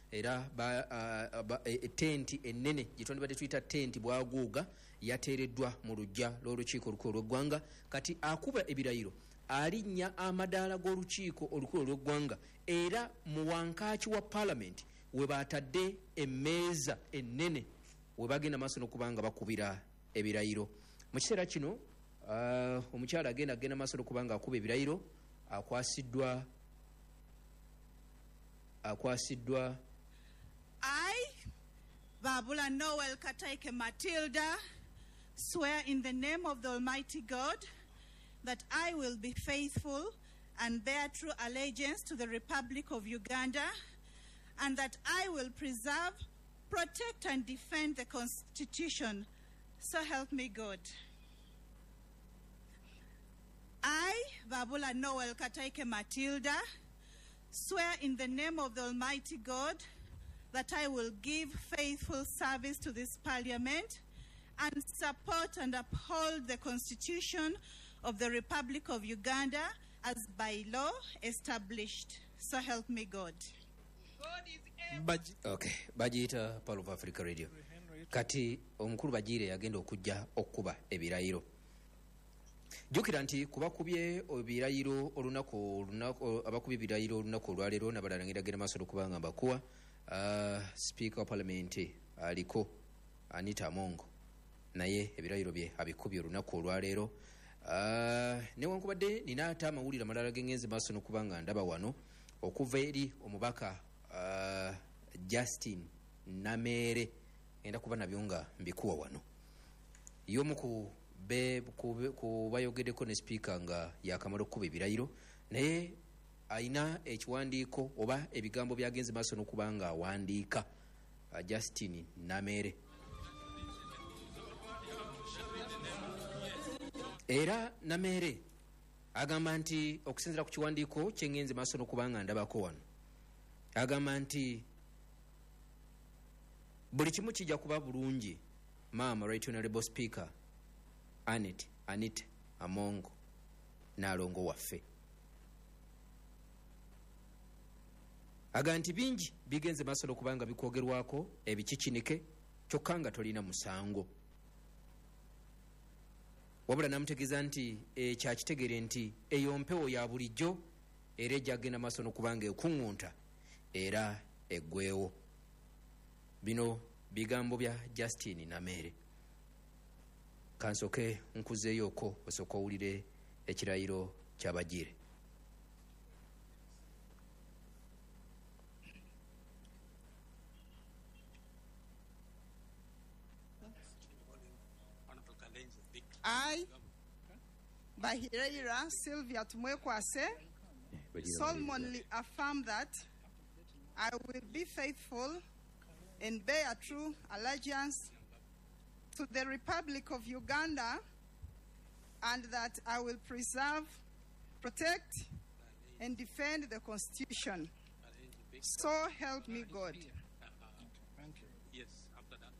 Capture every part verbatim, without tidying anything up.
era tenti ennene gyetwandibadde tuyita tenti bwaguuga yateereddwa mu lujja lw'olukiiko olukulu olw'eggwanga. Kati akuba ebirayiro alinnya amadaala g'olukiiko olukulu olw'eggwanga era mu wankaaki wa paalamenti we baatadde emmeeza ennene we bagenda maaso n'okubanga bakubira ebirayiro. Mu kiseera kino uh, omukyala agenda agenda maaso n'okubanga akuba ebirayiro akwasiddwa akwasiddwa I, Babula Noel Kataike Matilda, swear in the name of the Almighty God that I will be faithful and bear true allegiance to the Republic of Uganda, and that I will preserve, protect, and defend the Constitution. So help me God. I, Babula Noel Kataike Matilda, swear in the name of the Almighty God that I will give faithful service to this Parliament and support and uphold the Constitution of the Republic of Uganda as by law established. So help me God. God is able. Okay, bagiyita Pearl of Africa Radio. Kati omukulu Bagiire yagenda okujja okuba ebirayiro. Jukira nti kubakubye ebirayiro olunaku olunaku abakubye ebirayiro olunaku olwaleero n'abalarangira genda maaso okubanga mbakuwa uh, Speaker wa Parliament aliko Anita Amongo naye ebirayiro bye abikubye olunaku olwaleero. Uh, newankubadde nina ate amawulire amalala gengenze maaso n'okubanga ndaba wano okuva eri omubaka uh, Justin Namere enda kuba nabyo nga mbikuwa wano. Y'omu ku be kubayogeddeko ne speaker nga yakamala okuba ebirayiro naye ayina ekiwandiiko oba ebigambo byagenze maaso n'okubanga awandiika uh, Justin Namere. Era Namere agamba nti okusinzira ku kiwandiiko kyengenze maaso n'okubanga ndabako wano agamba nti buli kimu kijja kuba bulungi Maama Right Honorable Speaker Anet Anita Amongo n'alongo waffe. Aga nti bingi bigenze maaso n'okubanga bikwogerwako ebikikinike kyokka nga tolina musango. Wabula namutegeeza nti ekyakitegere nti eyo mpewo ya bulijjo era ejja agenda maaso n'okubanga ekuŋŋunta era eggwewo. Bino bigambo bya Justin Namere. Kansoke nkuzeeyoko osooka owulire ekirayiro ky'Abagiire. I, Bahiraira Sylvia Tumwekwase, solemnly affirm that I will be faithful and bear true allegiance to the Republic of Uganda, and that I will preserve, protect, and defend the Constitution. So help me God. Thank you. Yes, after that.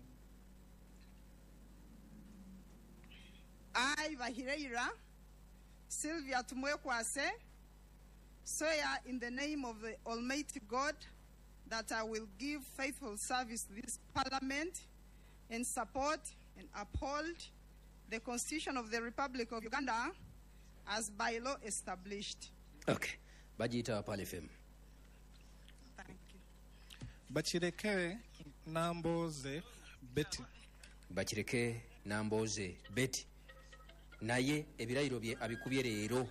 I, Bahireira Sylvia Tumwekwase, swear in the name of the Almighty God that I will give faithful service to this Parliament and support and uphold the Constitution of the Republic of Uganda as by law established. Okay. Bajita Pal F M. Thank you. Bachireke Namboze Betty. Bachireke Namboze Betty. Naye ebirayiro bye abikubye leero.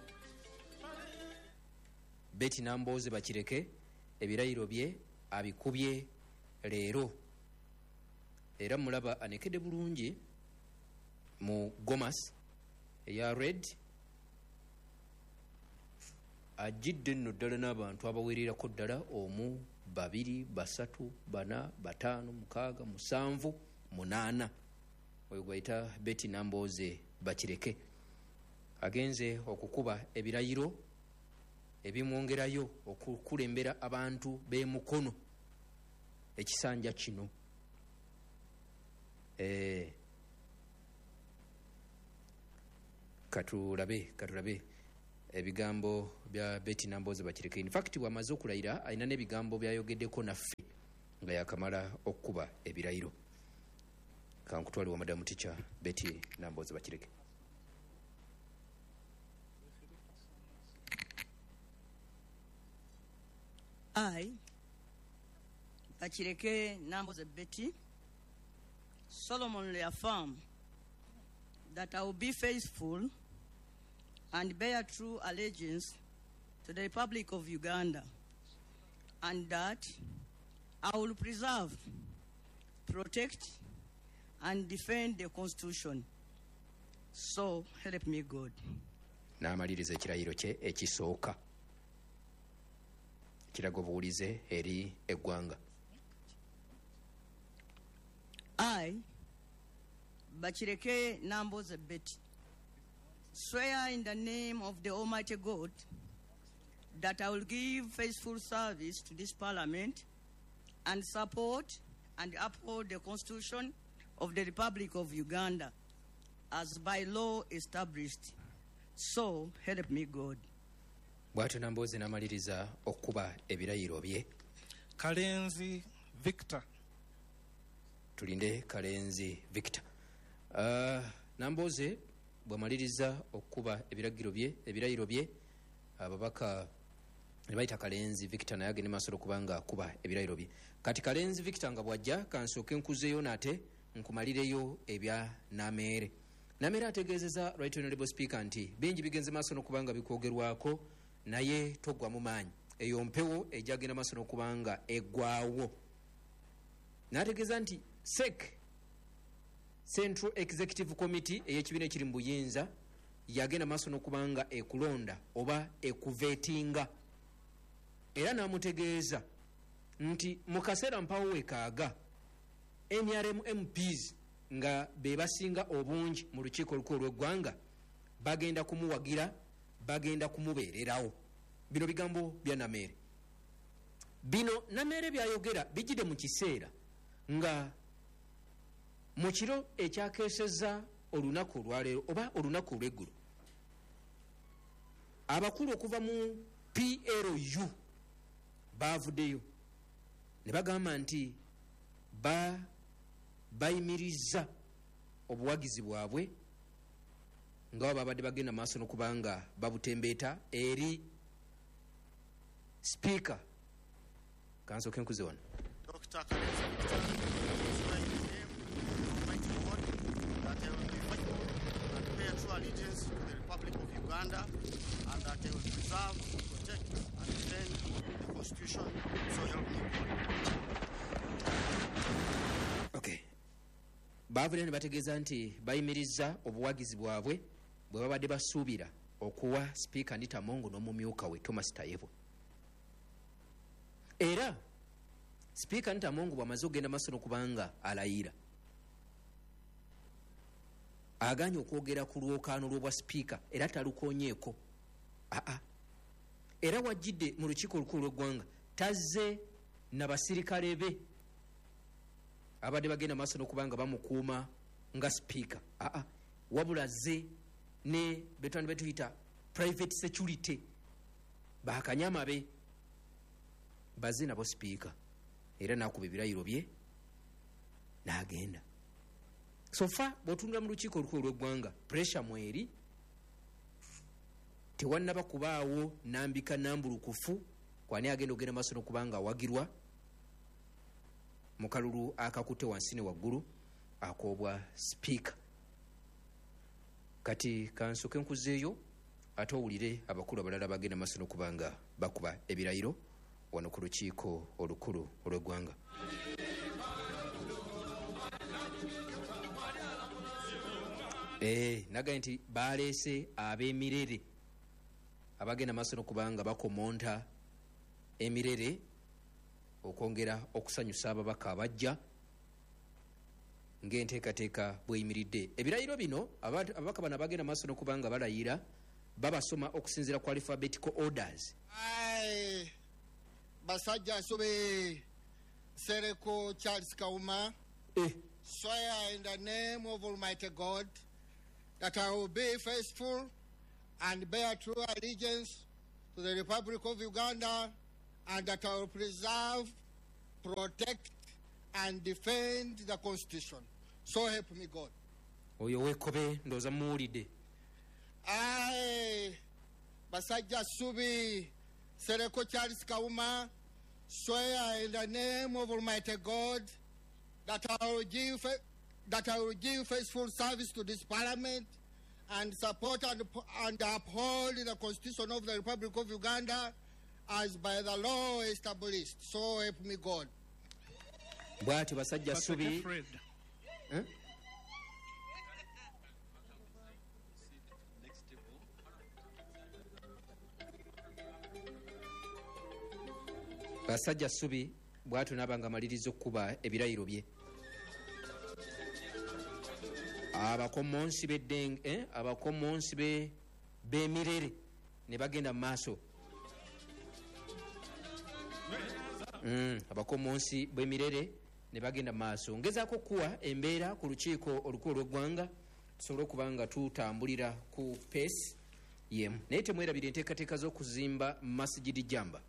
Betty Namboze Bachireke ebirayiro bye abikubye leero. Era mulaba anekedde bulungi mu Gomas eya red ajidde nno ddala n'abantu abaweererako ddala omu babiri basatu bana bataano mukaaga musanvu munaana. Oyo gwayita Betty Namboze Bakireke agenze okukuba ebirayiro ebimwongerayo okukulembera abantu b'emukono ekisanja kino. Eh, katulabe katulabe ebigambo bya Betty Namboze Bakireke. In fact wamaze okulayira alina n'ebigambo byayogeddeko naffe nga yakamala okuba ebirayiro. Kankutwali wa Madam Teacher Betty Namboze Bakireke. I, Bakireke Namboze Betty, solemnly affirm that I will be faithful and bear true allegiance to the Republic of Uganda, and that I will preserve, protect, and defend the Constitution. So help me God. N'amaliriza ekirayiro kye ekisooka kiraga obuwulize eri eggwanga. I, Bakireke Namboze Betty, swear in the name of the Almighty God that I will give faithful service to this Parliament and support and uphold the Constitution of the Republic of Uganda as by law established. So help me God. Bw'atyo Namboze n'amaliriza okuba ebirayiro bye. Kalenzi Victor. Tulinde Kalenzi Victor. Uh, Namboze bw'amaliriza okuba ebiragiro bye ebirayiro bye ababaka ne bayita Kalenzi Victor naye agende maaso okubanga akuba ebirayiro bye. Kati Kalenzi Victor nga bw'ajja kansooke nkuzeeyo nate nkumalireyo ebya Nameere. Nameere ategeezeza Right Honorable Speaker nti bingi bigenze maaso n'okubanga bikwogerwako naye togwa mu maanyi eyo mpewo ejagenda maaso n'okubanga eggwaawo. N'ategeeza nti S E C Central Executive Committee ey'ekibiina ekiri mu buyinza yagenda maaso n'okubanga ekulonda oba ekuveetinga, era n'amutegeeza nti mu kaseera mpawo wekaaga N R M M Ps nga be basinga obungi mu lukiiko olukulu lw'eggwanga bagenda kumuwagira, bagenda kumubeererawo. Bino bigambo bya Nameere. Bino Nameere byayogera bijjide mu kiseera nga mu kiro ekyakeesezza olunaku olwaleero oba olunaku olw'eggulu abakulu okuva mu P L U baavuddeyo ne bagamba nti ba bayimiriza obuwagizi bwabwe nga babadde bagenda maaso n'okubanga babutembeeta eri Speaker. Kansooke nkuze wano. Doctor Kalenzi Victor, swear in the name of Almighty God that I will be faithful and bear true allegiance to the Republic of Uganda, and that I will preserve, protect, and defend the Constitution. So help me God. Okay. Baavudde ne bategeeza nti bayimiriza obuwagizi bwabwe bwe babadde basuubira okuwa Speaker Anita Among n'omumyuka we Thomas Tayebwa. Era Speaker Anita Among bw'amaze okugenda maaso n'okubanga alayira aganye okwogera ku lwokaano lw'obwa Speaker era talukoonyeeko. Aa era wajjidde mu lukiiko olukulu lw'eggwanga tazze na basirikale be abadde bagenda maaso n'okubanga bamukuuma nga Speaker. Aa wabula zze ne betwani betuyita private security bakanyama be bazze nabo Speaker era nakuba ebirayiro bye n'agenda. So far bw'otunula mu lukiiko olukulu lw'eggwanga pressure mweri tewannaba kubaawo nambika nambulukufu kwani agenda ogenda maaso n'okubanga awagirwa mu kalulu akakutte wansi ne waggulu akoobwa Speaker. Kati kansooke nkuzeeyo ate owulire abakulu abalala bagenda maaso n'okubanga bakuba ebirayiro wano ku lukiiko olukulu olw'eggwanga. Eh, nagaye nti baleese ab'emirere abagenda maaso n'okubanga bakomonta emirere okwongera okusanyusa ababaka abajja ng'enteekateeka bweyimiridde. Ebirayiro bino ababaka bano abagenda maaso n'okubanga balayira babasoma okusinziira ku alphabetical orders. Aye. Basajja Nsobe Sereko Charles Kauma, Eh. swear in the name of Almighty God that I will be faithful and bear true allegiance to the Republic of Uganda, and that I will preserve, protect, and defend the Constitution. So help me God. Oyo wekobe ndoza muwulidde. I, Basajja Subi Sereko Charles Kauma, swear in the name of Almighty God that I will give that I will give faithful service to this Parliament and support and, and uphold the Constitution of the Republic of Uganda as by the law established. So help me God. Bwati Basajja Subi. Huh? Basajja Subi bwatu nabanga malirizo kuba ebirayiro bye. Abakomonsi beddenge eh abakomonsi be bemirere ne bagenda maaso. Mm abakomonsi bemirere ne bagenda maaso. Ngezaako kuwa embeera ku lukiiko olukulu lw'eggwanga tusobole okubanga tutambulira ku pace yemu. Naye temwerabira enteekateeka z'okuzimba Masjidi Jamba.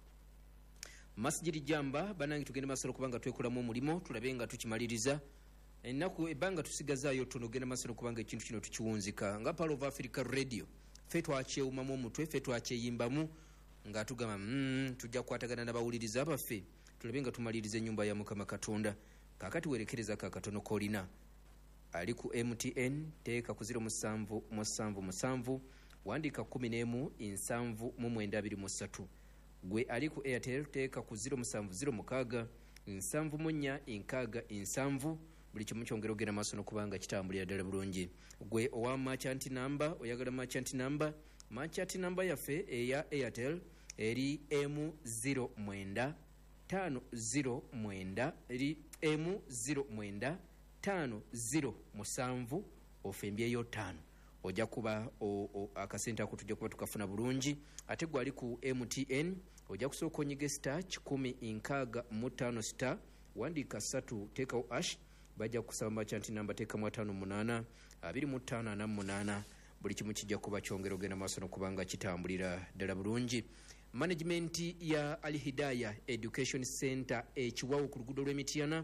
Masjidi Jamba banangi tugende masolo kubanga twekolamu omulimo tulabe nga tukimaliriza ennaku ebbanga tusigazaayo tono ogenda masolo kubanga ekintu kino tukiwunzika nga Pearl of Africa Radio ffe twakyewumamu omutwe ffe twakyeyimbamu nga tugamba mm, tujja kukwatagana n'abawuliriza abaffe tulabe nga tumaliriza ennyumba ya Mukama Katonda. Kaakati werekereza kakatono kolina ali ku M T N teeka ku zero musanvu musanvu musanvu wandika kumi n'emu nsanvu mu mwenda abiri mu ssatu. Gwe ali ku Airtel teeka ku zero musanvu zero mukaaga nsanvu mu nnya nkaaga nsanvu buli kimu kyongera ogenda maaso n'okubanga kitambulira ddala bulungi. Gwe owa merchant number oyagala merchant number merchant number yaffe eya Airtel eri M zero mwenda tano zero mwenda eri M zero mwenda tano zero musanvu ofembyeyo tano ojja kuba akasente ako tujja kuba tukafuna bulungi. Ate gwe ali ku M T N ojja kusooka onyige star kikumi nkaaga mu ttaano star wandiika ssatu teekawo ash bajja kusaba merchant namba teekamu ataano munaana abiri mu ttaano ana munaana buli kimu kijja kuba kyongera ogenda maaso n'okubanga kitambulira ddala bulungi. Management ya Al Hidayah Education Center ekiwawu ku luguudo lw'Emityana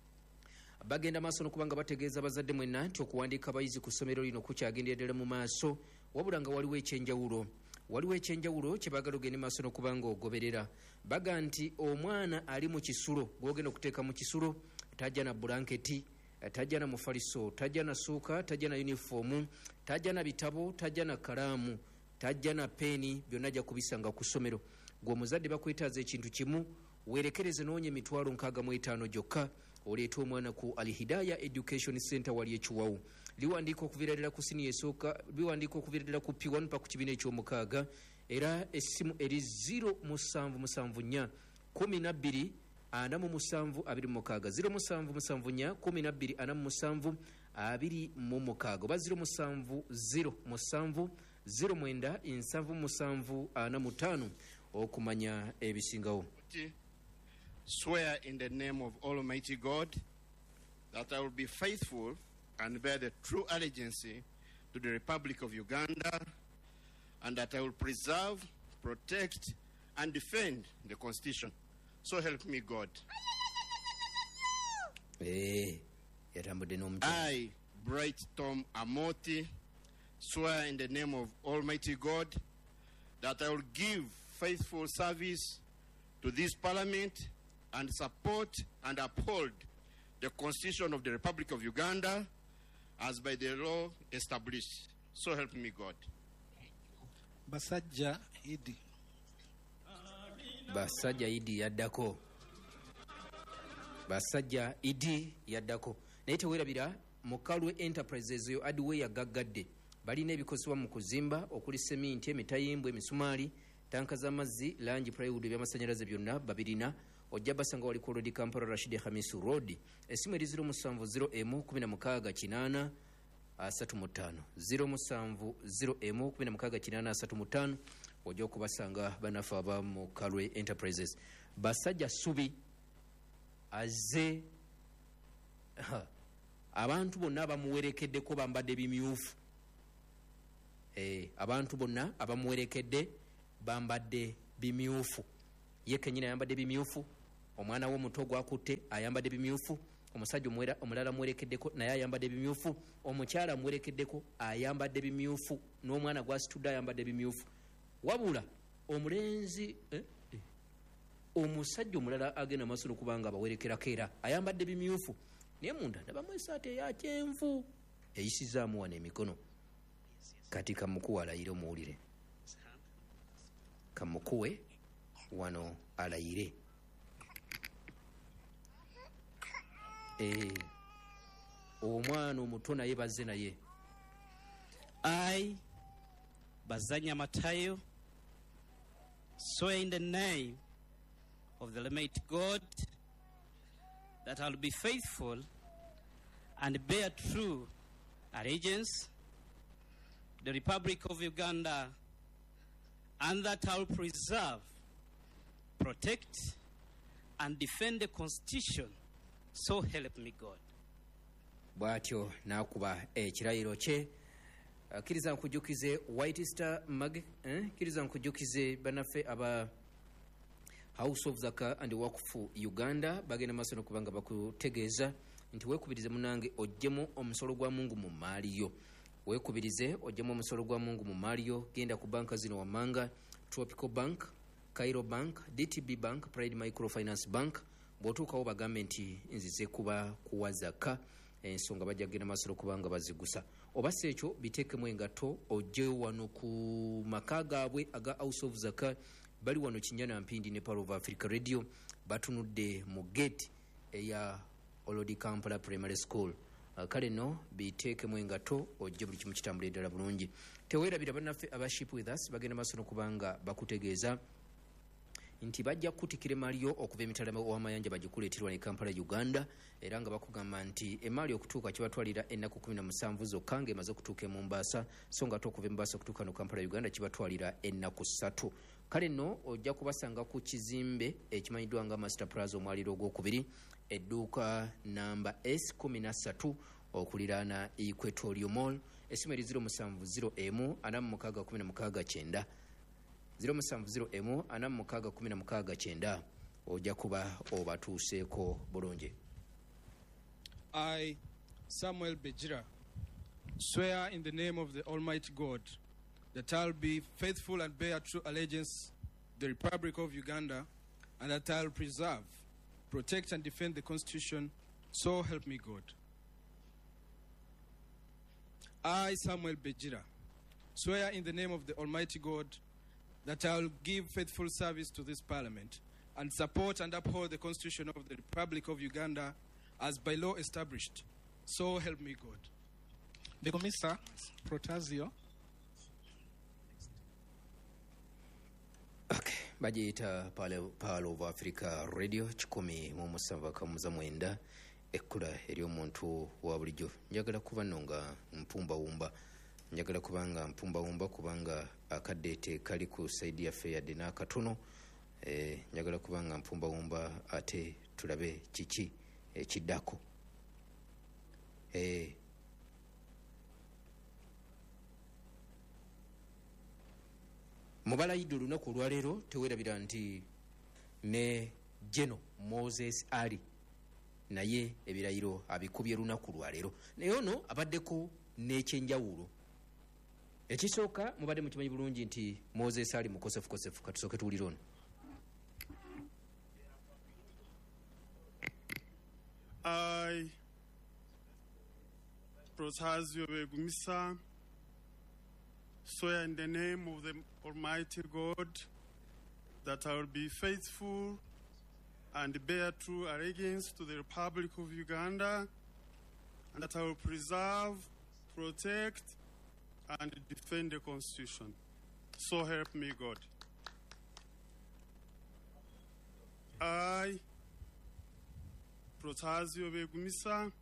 bagenda maaso n'okubanga bategeeza bazadde mwenna nti okuwandiika abayizi ku ssomero lino kukyagendera ddala mu maaso wabula nga waliwo ekyenjawulo waliwo ekyenjawulo kye baagala ogende maaso n'okubanga ogoberera. Baga nti omwana ali mu kisulo gw'ogenda okuteeka mu kisulo tajja na bulanketi tajja na mufaliso tajja na suuka tajja na yunifoomu tajja na bitabo tajja na kalaamu tajja na peeni byonna ajja kubisanga ku ssomero. Gwe omuzadde bakwetaaza ekintu kimu weerekereze noonye emitwalo nkaaga mu etaano gyokka oleeta omwana ku Al Hidayah Education Center wali ekiwawu. Liwandiika okuviira ddala ku siniya esooka liwandiika okuviira ddala ku P one pa ku kibiina eky'omukaaga era essimu eri zero musanvu musanvu nnya kumi na bbiri ana mu musanvu abiri mu mukaaga zero musanvu musanvu nnya kumi na bbiri ana mu musanvu abiri mu mukaaga oba zero musanvu zero musanvu zero mwenda nsanvu musanvu ana mu ttaano okumanya ebisingawo. Swear in the name of Almighty God that I will be faithful and bear the true allegiance to the Republic of Uganda, and that I will preserve, protect, and defend the Constitution. So help me God. I, Bright Tom Amoti, swear in the name of Almighty God that I will give faithful service to this Parliament and support and uphold the Constitution of the Republic of Uganda as by the law established. So help me God. Basajja Idi. Basajja Idi yaddako. Basajja Idi yaddako. Naye teweerabira Mukalwe Enterprises yo adiwe yagaggadde. Balina ebikozesebwa mu kuzimba okuli seminti, emitayimbwa, emisumaali, tanka z'amazzi, langi, plywood by'amasannyalaze byonna babirina. Ojja basanga wali ku Road Kampala Rashid Hamisu Road. Essimu eri zero musanvu zero emu kumi na mukaaga kinaana asatu mu ttaano zero musanvu zero emu kumi na mukaaga kinaana asatu mu ttaano ojja okubasanga banafu aba mu Kalwe Enterprises. Basajja Subi azze abantu bonna bamuwerekeddeko bambadde bimyufu eh, abantu bonna abamuwerekedde bambadde bimyufu, ye kenyina ayambadde bimyufu, omwana we omuto gwakutte ayambadde bimyufu, omusajja omulala muwerekeddeko naye ayambadde bimyufu, omukyala muwerekeddeko ayambadde bimyufu, n'omwana gwasitudde ayambadde bimyufu, wabula omulenzi eh, eh, omusajja omulala agenda maaso n'okubanga abawerekerako era ayambadde bimyufu, naye munda ndabamu esaati eya kyenvu eyisizaamu wano emikono. Kati kamukuwe alayire omuwulire, kamukuwe wano alayire. Eh, omwana omuto naye bazze naye. I, Bazanya Matayo, swear in the name of the Almighty God that I will be faithful and bear true allegiance to the Republic of Uganda, and that I will preserve, protect, and defend the Constitution. So help me God. Bwatyo nakuba ekirayiro kye. Akkiriza nkujukize White Star Mag, eh? Akkiriza nkujukize banaffe aba House of Zaka and Wakufu Uganda bagenda maaso n'okubanga bakutegeeza nti weekubirize munange ojjemu omusolo gwa Mungu mu maaliyo. Weekubirize ojjemu omusolo gwa Mungu mu maaliyo. Genda ku banka zino wammanga: Tropical Bank, Cairo Bank, D T B Bank, Pride Microfinance Bank. Bw'otuukawo bagambe nti nzize kuba kuwa zaka, ensonga bajja kugenda maaso n'okubanga bazigusa. Oba si ekyo biteekemu engato ojje wano ku maka gaabwe aga House of Zaka. Bali wano Kinyana Mpindi ne Power of Africa Radio, batunudde mu gate eya Olodi Kampala Primary School. Uh, kale no biteekemu engato ojje buli kimu kitambule ddala bulungi. Teweerabira bannaffe aba Ship with Us bagenda maaso n'okubanga bakutegeeza nti bajja kutikira emaliyo okuva emitala w'amayanja bagikuleetirwa ne Kampala Uganda, era nga bakugamba nti emali okutuuka kibatwalira ennaku kumi na musanvu zokka ng'emaze okutuuka e Mombasa, so nga okuva e Mombasa okutuuka no Kampala Uganda kibatwalira ennaku ssatu. Kale nno ojja kubasanga ku kizimbe ekimanyiddwa nga Master Plaza omwaliro ogwokubiri, edduuka namba S kumi na ssatu okuliraana Equatorial Mall. Essimu eri zero musanvu zero emu ana mu mukaaga kumi na mukaaga kyenda zero musanvu zero emu ana mu mukaaga kumi na mukaaga kyenda. Ojja kuba obatuuseeko bulungi. I, Samuel Bejira, swear in the name of the Almighty God that I'll be faithful and bear true allegiance to the Republic of Uganda, and that I'll preserve, protect, and defend the Constitution. So help me God. I, Samuel Bejira, swear in the name of the Almighty God that I'll give faithful service to this Parliament and support and uphold the Constitution of the Republic of Uganda as by law established. So help me God. Begomisa Protazio. Okay, bagiyita Power of Africa Radio kikumi mu musanvu akamuza mwenda ekkula ery'omuntu wa bulijjo. Njagala kuba nno nga mpumbawumba, njagala kubanga mpumbawumba kubanga akadeete kali ku saidi yaffe yadde n'akatono. Eh, njagala kubanga mpumbawumba ate tulabe kiki ekiddako. Eh, mubalayidde olunaku olwaleero teweerabira nti ne Geno Moses Ali naye ebirayiro abikubye lunaku lwaleero, naye ono abaddeko n'ekyenjawulo. Ekisooka mubadde mukimanyi bulungi nti Moses Ali mukosefukosefu. Katusooke tuwulire ono. I, Protazio Begumisa, swear in the name of the Almighty God that I will be faithful and bear true allegiance to the Republic of Uganda, and that I will preserve, protect, and defend the Constitution. So help me God. I, Protazio Begumisa,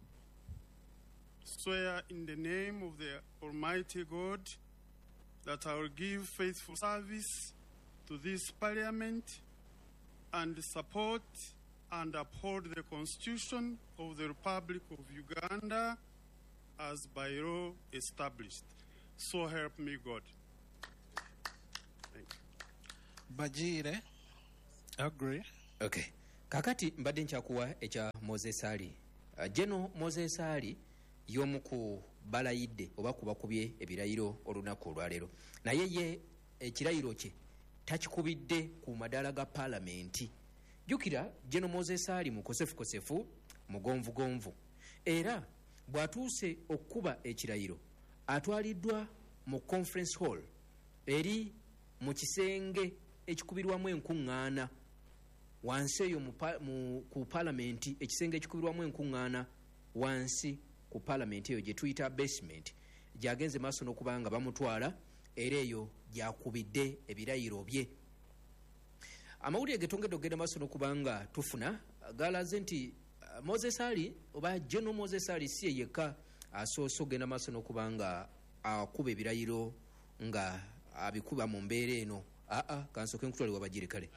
swear in the name of the Almighty God that I will give faithful service to this Parliament and support and uphold the Constitution of the Republic of Uganda as by law established. So help me God. Thank you. Bajire, agree. Okay. Kakati mbadde nchakuwa echa Moses Ali. Uh, Jeno Moses Ali y'omu ku balayidde oba kubakubye ebirayiro olunaku olwaleero. Naye ye ekirayiro kye takikubidde ku madaala ga paalamenti. Jjukira Jeno Moses Ali mukosefu kosefu mugonvu gonvu. Era bw'atuuse okukuba ekirayiro atwaliddwa mu conference hall eri mu kisenge ekikubirwamu enkuŋŋaana wansi eyo mu, mu, ku paalamenti ekisenge ekikubirwamu enkuŋŋaana wansi ku paalamenti eyo gye tuyita basement gy'agenze maaso n'okuba nga bamutwala era eyo gyakubidde ebirayiro bye. Amawulire getongedde okugenda maaso n'okuba nga tufuna galaze nti uh, Moses Ali oba General Moses Ali si ye yekka asoose okugenda maaso n'okuba nga akuba ebirayiro nga abikuba mu mbeera eno. Aa kansooke nkutwalibwa Bajire kale.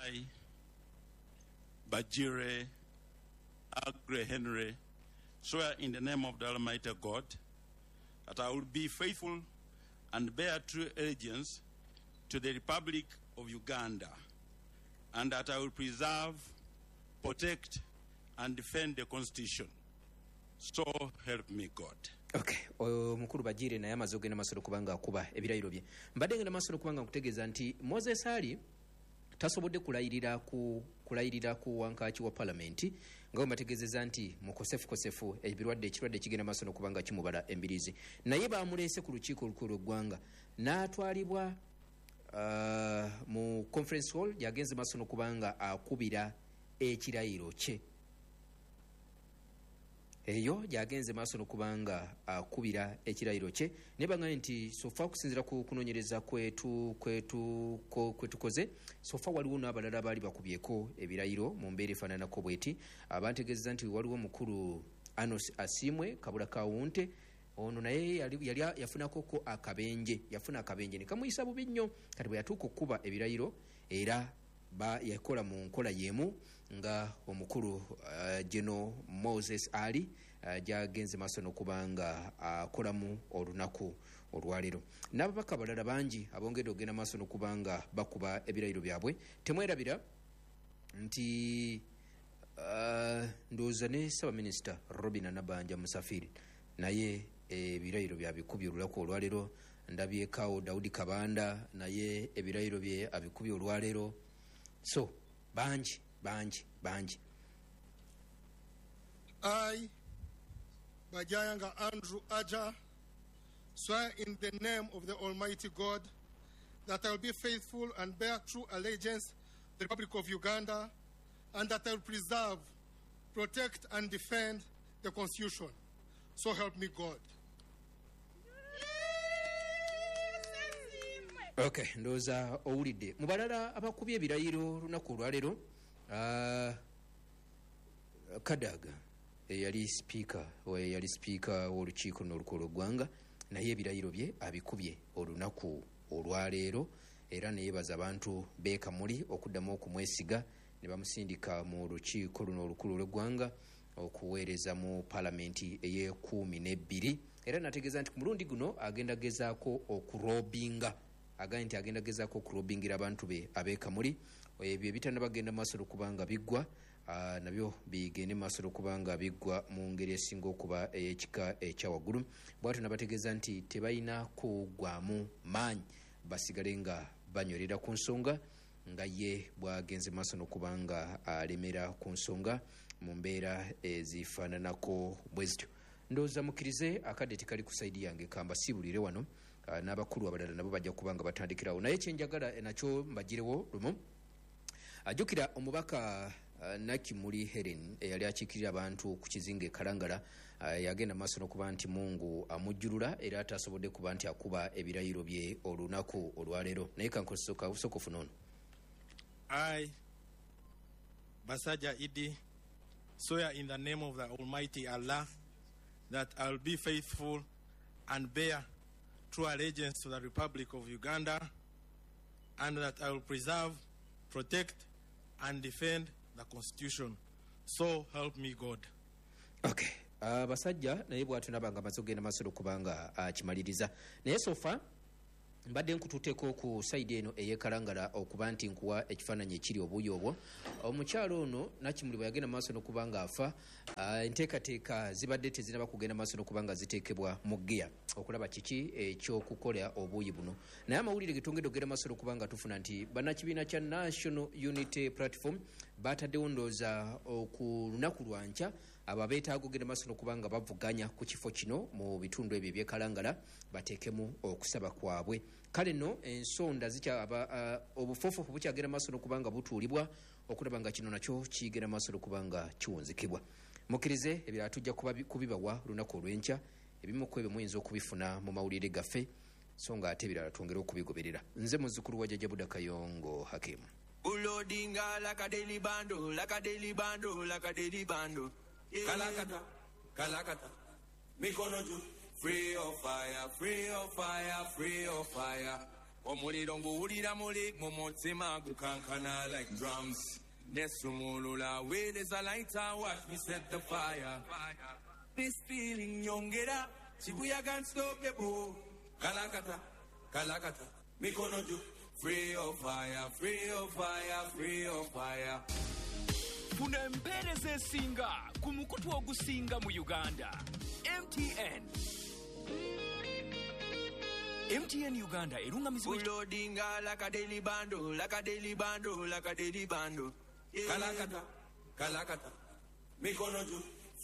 Bajire Agre Henry swear in the name of the Almighty God that I will be faithful and bear true allegiance to the Republic of Uganda, and that I will preserve, protect, and defend the Constitution. So help me God. Okay, omukulu Bajire naye amaze okugenda maaso n'okubanga akuba ebirayiro bye. Mbadde ngenda maaso n'okubanga nkutegeeza nti Moses Ali tasobodde kulayirira ku kulayirira ku wankaaki wa paalamenti nga bamategeezezza nti mukosefu kosefu ebirwadde ekirwadde kigenda maaso n'okubanga kimubala embirizi. Naye baamuleese ku lukiiko olukulu lw'eggwanga n'atwalibwa uh, mu conference hall yagenze maaso n'okubanga akubira ekirayiro kye. Eyo yagenze maaso n'okubanga akubira ekirayiro kye ne bangane nti sofa okusinziira ku kunoonyereza kwetu kwetu kwetukoze sofa waliwo n'abalala abaali bakubyeko ebirayiro mu mbeera efaananako bweti. Abantegeezeza nti waliwo mukulu Anos Asimwe Kabula Kawunte ono naye yali yafunakoko akabenje yafuna akabenje ne kamuyisa bubi nnyo kati bwe yatuuka okukuba ebirayiro era ba yakola mu nkola yemu nga omukulu uh, General Moses Ali uh, jagenze maaso n'okubanga akolamu uh, olunaku olwaleero. N'ababaka balala bangi abongedde okugenda maaso n'okubanga bakuba ebirayiro byabwe. Temwerabira nti uh, ndowooza ne Ssaabaminisita Robin Anabanja Musafiri naye ebirayiro byabikubye olunaku olwaleero. Ndabyekaawo Daudi Kabanda naye ebirayiro bye abikubye olwaleero. So banji banji banji. I, Bajayanga Andrew Aja, swear in the name of the Almighty God that I will be faithful and bear true allegiance to the Republic of Uganda, and that I will preserve, protect, and defend the Constitution. So help me God. Okay, ndowooza owulidde. Mu balala abakubye ebirayiro lunaku olwaleero uh, Kadaga eyali sipiika yali sipiika w'olukiiko n'olukulu lw'eggwanga naye ebirayiro bye abikubye olunaku olwaleero era ne yeebaza abantu b'e Kamuli okuddamu okumwesiga ne bamusindika mu lukiiko luno olukulu lw'eggwanga okuweereza mu paalamenti ey'ekumi n'ebbiri era nategeeza nti ku mulundi guno agenda gezaako okurobinga agambye nti agenda gezaako okurobingira abantu be ab'e Kamuli. Ebyo ebitanda bagenda maaso okubanga biggwa uh, nabyo bigende maaso okubanga biggwa mu ngeri esinga okuba ey'ekika ekyawaggulu. Bw'atyo nabategeeza nti tebalina kuggwamu maanyi basigale nga banywerera ku nsonga nga ye bw'agenze maaso n'okubanga alemera ku nsonga mu mbeera ezifaananako bwe zityo. Ndowooza mukkirize akadde tekali ku sayidi yange kamba siibulire wano uh, n'abakulu abalala nabo bajja kuba nga batandikirawo naye kyenjagala nakyo mbagirewo lumu. Ajjukira omubaka uh, Nakimuli Helen eyali akiikirira abantu ku kizinga e Kalangala uh, yagenda maaso n'okuba nti Mungu amujjulula era atasobodde kuba nti akuba ebirayiro bye olunaku olwaleero. Naye kankosoka busokofuna ono. I, Basaja Idi, swear in the name of the Almighty Allah that I will be faithful and bear true allegiance to the Republic of Uganda, and that I will preserve, protect, and defend the Constitution. So help me God. Okay. abasajja naye bwatunaba nga amaze okugenda maaso okubanga akimaliriza naye sofa mbadde nkututteko ku saidi eno eyekalangala okuba nti nkuwa ekifaananyi ekiri obuuyi obwo omukyalo ono nakimuli bwe yagenda maaso n'okuba nga afa enteekateeka zibadde tezinaba kugenda maaso n'okuba nga ziteekebwa mu giya okulaba kiki ekyokukola obuuyi buno naye amawulire getongedde okugenda maaso n'okuba nga tufuna nti bannakibiina kya National Unity Platform bataddewo ndowooza ku lunaku lwankya abo abeetaaga okugenda maaso n'okuba nga bavuganya ku kifo kino mu bitundu ebyo ebyekalangala bateekemu okusaba kwabwe kale nno ensonda zikyaba obufoofoofu bukyagenda maaso n'okuba nga butuulibwa okulaba nga kino nakyo kiyigenda maaso n'okuba nga kiwunzikibwa mukkirize ebirala tujja kubibawa lunaku olw'enkya ebimu ku ebyo muyinza okubifuna mu mawulire gaffe so nga ate ebirala twongere okubigoberera nze muzzukulu wa Jjajja Buda Kayongo Hakimu Ulodinga like a daily bando, like a daily bando, like a daily bando. Kalakata, Kalakata, Mikonoju, free of fire, free of fire, free of fire. Omuli dongo ulira muli, momotsema gukankana like drums. Nesumulula, where there's a lighter, watch me set the fire. This feeling yongera, Shibuya can't stop the bow. Kalakata, Kalakata, Mikonoju. Free of fire, free of fire, free of fire. Funa empeereza esinga ku mukutu ogusinga mu Uganda. M T N. M T N Uganda erungamizibwa Ulodinga like a daily bando, like a daily bando, like a daily bando. Kalakata, Kalakata, Mikonoju.